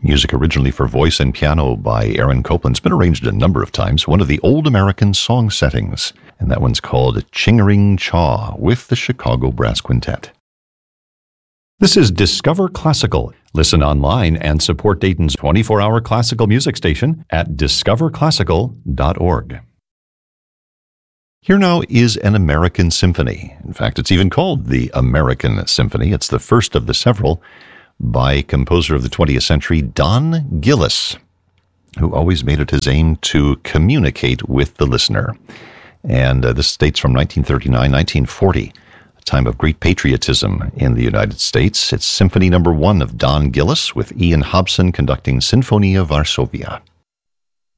Music originally for voice and piano by Aaron Copland's been arranged a number of times, one of the old American song settings, and that one's called Ching-a-ring Chaw with the Chicago Brass Quintet. This is Discover Classical. Listen online and support Dayton's 24-hour classical music station at discoverclassical.org. Here now is an American symphony. In fact, it's even called the American Symphony. It's the first of the several by composer of the 20th century, Don Gillis, who always made it his aim to communicate with the listener. And this dates from 1939, 1940. Time of great patriotism in the United States. It's Symphony No. 1 of Don Gillis with Ian Hobson conducting Sinfonia Varsovia.